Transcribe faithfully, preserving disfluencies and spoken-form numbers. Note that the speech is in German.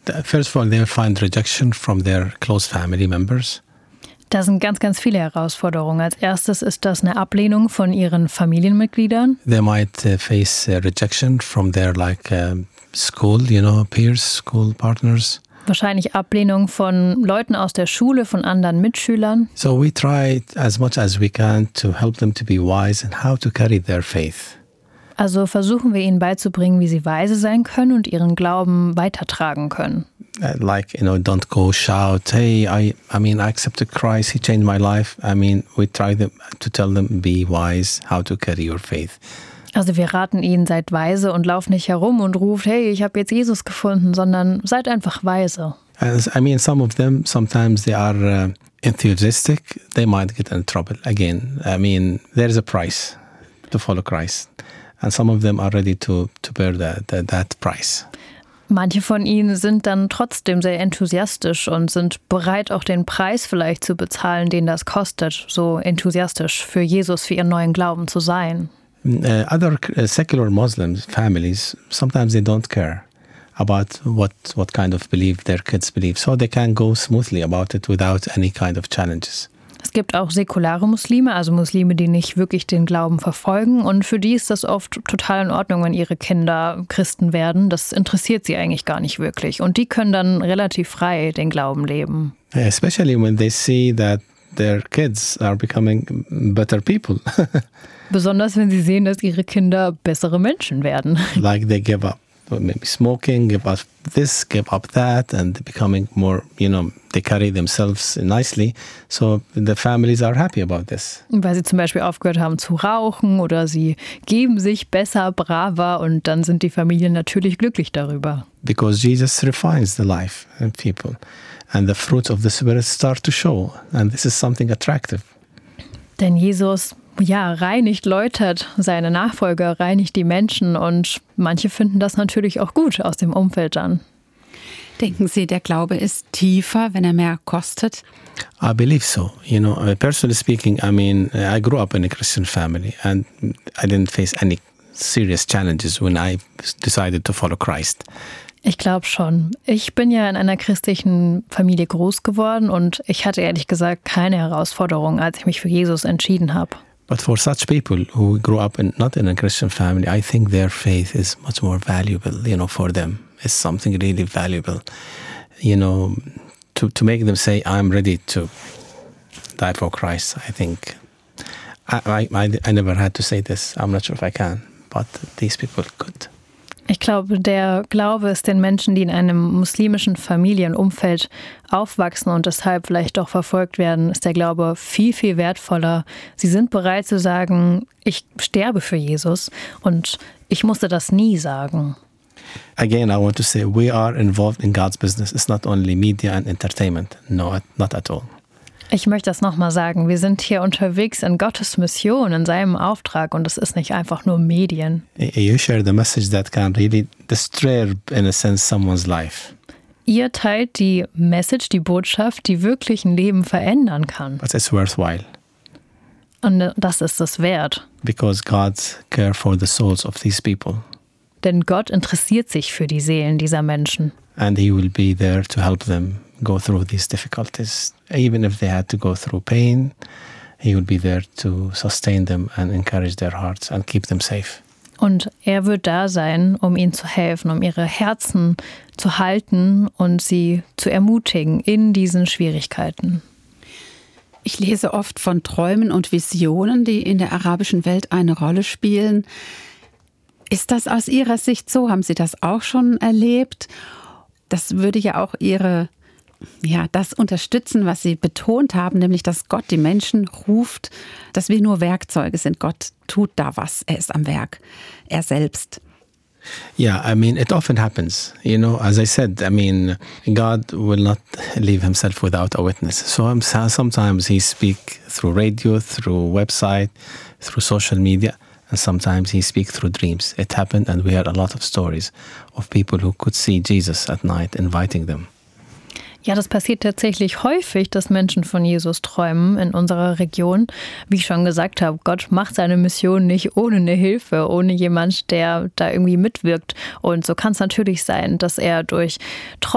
First of all, they'll find rejection from their close family members. Da sind ganz, ganz viele Herausforderungen. Als erstes ist das eine Ablehnung von ihren Familienmitgliedern. They might uh, face uh, rejection from their like uh, school, you know, peers, school partners. Wahrscheinlich Ablehnung von Leuten aus der Schule, von anderen Mitschülern. So we try as much as we can to help them to be wise in how to carry their faith. Also versuchen wir ihnen beizubringen, wie sie weise sein können und ihren Glauben weitertragen können. Uh, like, you know, don't go shout, hey, I, I mean, I accepted Christ, he changed my life. I mean, we try them, to tell them, be wise, how to carry your faith. Also wir raten ihnen, seid weise und lauft nicht herum und ruft, hey, ich habe jetzt Jesus gefunden, sondern seid einfach weise. As, I mean, some of them, sometimes they are uh, enthusiastic, they might get in trouble. Again, I mean, there is a price to follow Christ. And some of them are ready to, to bear the, the, that price. Manche von ihnen sind dann trotzdem sehr enthusiastisch und sind bereit, auch den Preis vielleicht zu bezahlen, den das kostet, so enthusiastisch für Jesus, für ihren neuen Glauben zu sein. Uh, other uh, secular Muslims, families, sometimes they don't care about what, what kind of belief their kids believe. So they can go smoothly about it without any kind of challenges. Es gibt auch säkulare Muslime, also Muslime, die nicht wirklich den Glauben verfolgen. Und für die ist das oft total in Ordnung, wenn ihre Kinder Christen werden. Das interessiert sie eigentlich gar nicht wirklich. Und die können dann relativ frei den Glauben leben. Especially when they see that their kids are becoming better people. Besonders wenn sie sehen, dass ihre Kinder bessere Menschen werden. Like they give up. Maybe smoking, give up this, give up that, and becoming more, you know, they carry themselves nicely. So the families are happy about this. Weil sie zum Beispiel aufgehört haben zu rauchen oder sie geben sich besser, braver und dann sind die Familien natürlich glücklich darüber. Because Jesus refines the life of people and the fruits of the Spirit start to show. And this is something attractive. Denn Jesus ja, reinigt, läutert seine Nachfolger, reinigt die Menschen und manche finden das natürlich auch gut aus dem Umfeld dann. Denken Sie, der Glaube ist tiefer, wenn er mehr kostet? I believe so. You know, personally speaking, I mean, I grew up in a Christian family and I didn't face any serious challenges when I decided to follow Christ. Ich glaube schon. Ich bin ja in einer christlichen Familie groß geworden und ich hatte ehrlich gesagt keine Herausforderung, als ich mich für Jesus entschieden habe. But for such people who grew up in, not in a Christian family, I think their faith is much more valuable, you know, for them. It's something really valuable, you know, to, to make them say, I'm ready to die for Christ. I think, I, I, I never had to say this. I'm not sure if I can, but these people could. Ich glaube, der Glaube ist den Menschen, die in einem muslimischen Familienumfeld aufwachsen und deshalb vielleicht doch verfolgt werden, ist der Glaube viel, viel wertvoller. Sie sind bereit zu sagen, ich sterbe für Jesus und ich musste das nie sagen. Again, I want to say, we are involved in God's business. It's not only media and entertainment. No, not at all. Ich möchte das nochmal sagen. Wir sind hier unterwegs in Gottes Mission, in seinem Auftrag und es ist nicht einfach nur Medien. You share the message that can really disturb, in a sense, someone's life. Ihr teilt die Message, die Botschaft, die wirklich ein Leben verändern kann. But it's worthwhile. Und das ist es wert. Because God cares for the souls of these people. Denn Gott interessiert sich für die Seelen dieser Menschen. And he will be there to help them go through these difficulties. Even if they had to go through pain, he will be there to sustain them and encourage their hearts and keep them safe. Und er wird da sein, um ihnen zu helfen, um ihre Herzen zu halten und sie zu ermutigen in diesen Schwierigkeiten. Ich lese oft von Träumen und Visionen, die in der arabischen Welt eine Rolle spielen. Ist das aus Ihrer Sicht so? Haben Sie das auch schon erlebt? Das würde ja auch Ihre, ja, das unterstützen, was Sie betont haben, nämlich, dass Gott die Menschen ruft, dass wir nur Werkzeuge sind. Gott tut da was, er ist am Werk, er selbst. Yeah, I mean, it often happens. You know, as I said, I mean, God will not leave himself without a witness. So sometimes he speaks through radio, through website, through social media. And sometimes he speaks through dreams. It happened, and we heard a lot of stories of people who could see Jesus at night inviting them. Ja, das passiert tatsächlich häufig, dass Menschen von Jesus träumen in unserer Region. Wie ich schon gesagt habe, Gott macht seine Mission nicht ohne eine Hilfe, ohne jemand, der da irgendwie mitwirkt. Und so kann es natürlich sein, dass er durch Träume